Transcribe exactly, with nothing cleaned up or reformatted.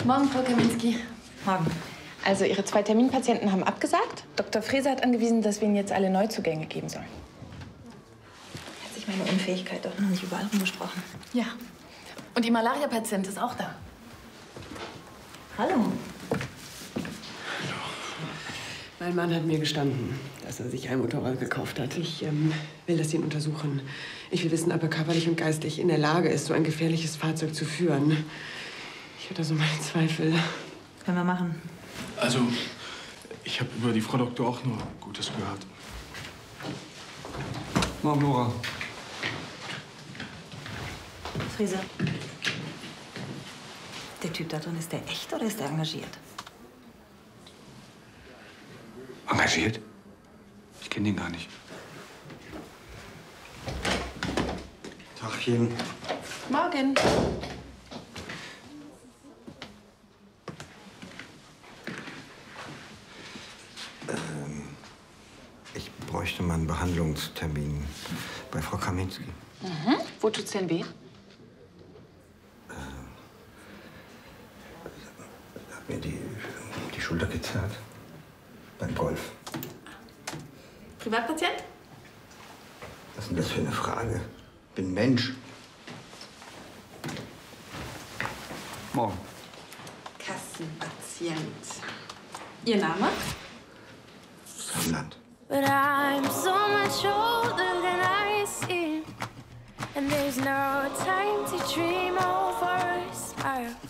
Morgen, Frau Kaminski. Morgen. Also, Ihre zwei Terminpatienten haben abgesagt. Doktor Frese hat angewiesen, dass wir Ihnen jetzt alle Neuzugänge geben sollen. Hat sich meine Unfähigkeit doch noch nicht überall rumgesprochen. Ja. Und die Malaria-Patient ist auch da. Hallo. Mein Mann hat mir gestanden, dass er sich ein Motorrad gekauft hat. Ich ähm, will das ihn untersuchen. Ich will wissen, ob er körperlich und geistig in der Lage ist, so ein gefährliches Fahrzeug zu führen. Ich hatte so meine Zweifel. Können wir machen. Also, ich habe über die Frau Doktor auch nur Gutes gehört. Morgen, Nora. Frese. Der Typ da drin, ist der echt oder ist der engagiert? Engagiert? Ich kenne den gar nicht. Tagchen. Morgen. Ähm, ich bräuchte mal einen Behandlungstermin bei Frau Kaminski. Mhm. Wo tut's denn weh? Hat mir die, die Schulter gezerrt. Beim Golf. Privatpatient? Was ist denn das für eine Frage? Bin Mensch. Morgen. Kassenpatient. Ihr Name? Samland. But I'm so much older than I seem, and there's no time to dream of a smile.